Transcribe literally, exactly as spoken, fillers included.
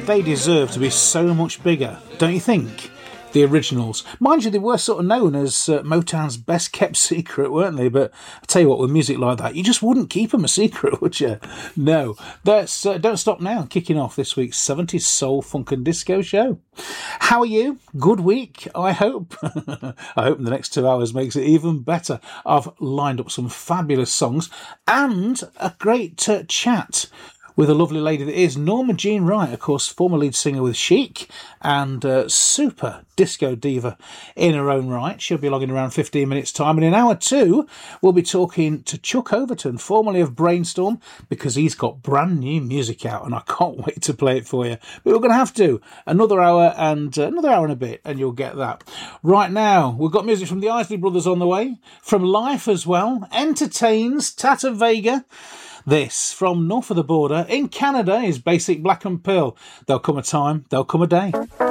they deserve to be so much bigger, don't you think? The originals. Mind you, they were sort of known as uh, Motown's best kept secret, weren't they? But I tell you what, with music like that, you just wouldn't keep them a secret, would you? No. That's, uh, don't stop now. Kicking off this week's seventies Soul, Funk and Disco show. How are you? Good week, I hope. I hope the next two hours makes it even better. I've lined up some fabulous songs and a great uh, chat with a lovely lady that is Norma Jean Wright, of course, former lead singer with Chic and uh, super disco diva in her own right. She'll be logging around fifteen minutes' time. And in hour two, we'll be talking to Chuck Overton, formerly of Brainstorm, because he's got brand new music out and I can't wait to play it for you. But we're going to have to. Another hour and uh, another hour and a bit, and you'll get that. Right now, we've got music from the Isley Brothers on the way, from Life as well, Entertains, Tata Vega. This, from north of the border, in Canada, is Basic Black and Pearl. There'll come a time, there'll come a day.